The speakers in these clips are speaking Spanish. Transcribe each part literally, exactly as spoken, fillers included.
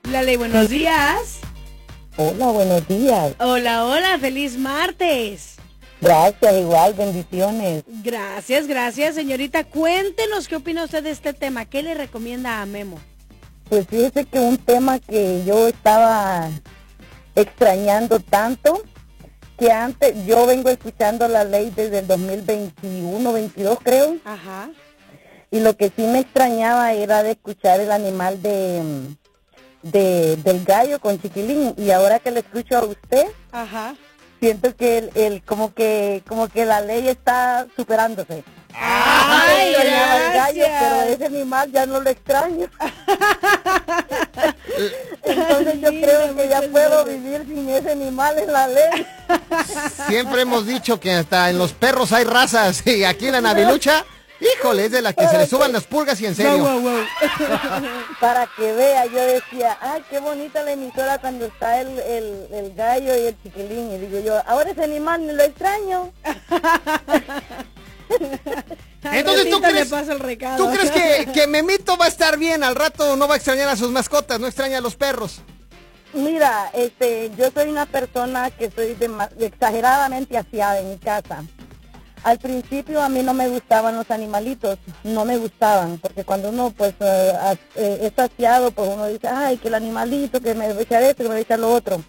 Lale, buenos días. Hola, buenos días. Hola, hola, feliz martes. Gracias, igual, bendiciones. Gracias, gracias, señorita. Cuéntenos qué opina usted de este tema. ¿Qué le recomienda a Memo? Pues fíjese que un tema que yo estaba extrañando tanto, que antes, yo vengo escuchando la ley desde el dos mil veintiuno, veintidós creo. Ajá. Y lo que sí me extrañaba era de escuchar el animal de, de del gallo con Chiquilín. Y ahora que le escucho a usted, Ajá. siento que el, el como que como que la ley está superándose. Ay, Yo extrañaba al gallo, gracias. pero ese animal ya no lo extraño. Entonces yo Linda, creo que ya muchas puedo gracias. vivir sin ese animal en la ley. Siempre hemos dicho que hasta en los perros hay razas y aquí en la Navilucha, híjole, es de la que se le suban las pulgas y en serio. Wow, wow, wow. Para que vea, yo decía, ay, qué bonita la emisora cuando está el, el, el gallo y el Chiquilín. Y digo yo, ahora ese animal me lo extraño. Entonces, ¿tú Ahorita le crees, paso el recado. ¿tú crees que, que Memito va a estar bien? Al rato no va a extrañar a sus mascotas, no extraña a los perros. Mira, este, yo soy una persona que soy dema- exageradamente aseada en mi casa. Al principio a mí no me gustaban los animalitos, no me gustaban, porque cuando uno pues eh, as- eh, es aseado, pues uno dice, ay, que el animalito, que me debe echar esto, que me debe echar lo otro.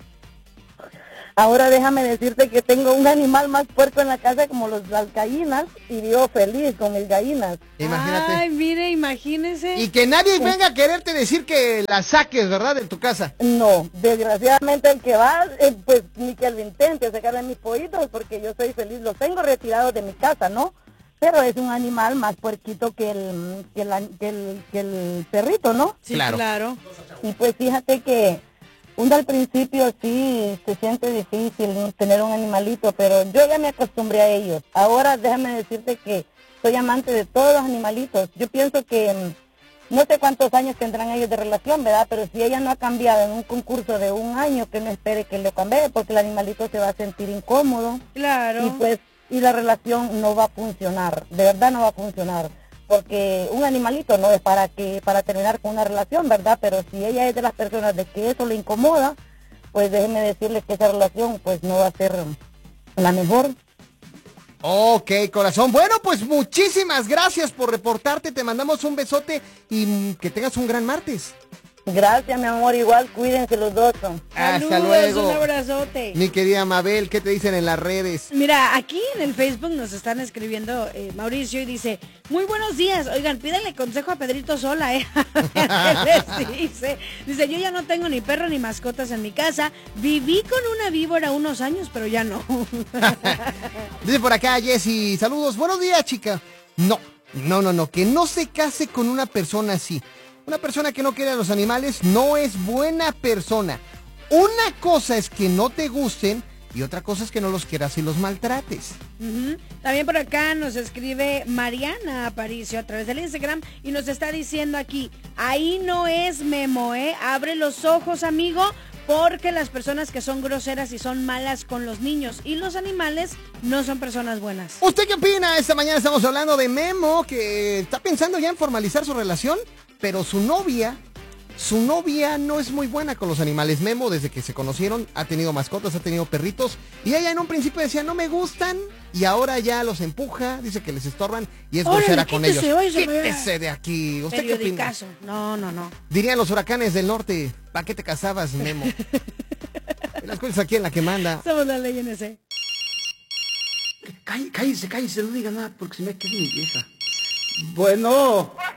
Ahora déjame decirte que tengo un animal más puerco en la casa como los, las gallinas y vivo feliz con mis gallinas. Imagínate. Ay, mire, imagínese. Y que nadie venga a quererte decir que la saques, ¿verdad? De tu casa. No, desgraciadamente el que va, eh, pues ni que lo intente sacar de mis pollitos porque yo soy feliz, los tengo retirados de mi casa, ¿no? Pero es un animal más puerquito que el, que el, que el, que el perrito, ¿no? Sí, Claro. claro. Y pues fíjate que uno al principio sí se siente difícil tener un animalito, pero yo ya me acostumbré a ellos. Ahora déjame decirte que soy amante de todos los animalitos. Yo pienso que mm, no sé cuántos años tendrán ellos de relación, ¿verdad? Pero si ella no ha cambiado en un concurso de un año, que no espere que lo cambie, porque el animalito se va a sentir incómodo. Claro. Y pues, y la relación no va a funcionar, de verdad no va a funcionar. Porque un animalito no es para que para terminar con una relación, ¿verdad? Pero si ella es de las personas de que eso le incomoda, pues déjeme decirle que esa relación pues no va a ser la mejor. Ok, corazón. Bueno, pues muchísimas gracias por reportarte. Te mandamos un besote y mm, que tengas un gran martes. Gracias, mi amor, igual cuídense los dos. Hasta Saludos, luego. un abrazote. Mi querida Mabel, ¿qué te dicen en las redes? Mira, aquí en el Facebook nos están escribiendo eh, Mauricio y dice, muy buenos días, oigan, pídanle consejo a Pedrito Sola, ¿eh? Les dice, dice, yo ya no tengo ni perro ni mascotas en mi casa, viví con una víbora unos años, pero ya no. Dice por acá Jessy, saludos, buenos días, chica. No, no, no, no, que no se case con una persona así. Una persona que no quiere a los animales no es buena persona. Una cosa es que no te gusten y otra cosa es que no los quieras y los maltrates. Ujú. También por acá nos escribe Mariana Aparicio a través del Instagram y nos está diciendo aquí, ahí no es Memo, ¿eh? Abre los ojos, amigo, porque las personas que son groseras y son malas con los niños y los animales no son personas buenas. ¿Usted qué opina? Esta mañana estamos hablando de Memo, que está pensando ya en formalizar su relación, pero su novia, su novia no es muy buena con los animales. Memo, desde que se conocieron, ha tenido mascotas, ha tenido perritos, y ella en un principio decía, no me gustan, y ahora ya los empuja, dice que les estorban, y es Órale, grosera con ellos. quítese, oye, Quítese de aquí. ¿Usted qué opina? Periodicazo. No, no, no. Dirían los huracanes del norte, ¿para qué te casabas, Memo? Las cosas aquí en la que manda. Somos la ley en ese. Cállese, cállese, cállese, no diga nada porque se me queda mi vieja. Bueno.